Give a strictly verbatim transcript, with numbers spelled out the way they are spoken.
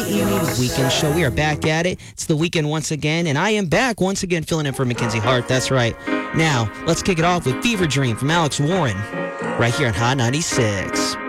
evening weekend show. We are back at it. It's the weekend once again, and I am back once again filling in for Mackenzie Hart. That's right. Now, let's kick it off with Fever Dream from Alex Warren right here on Hot ninety-six.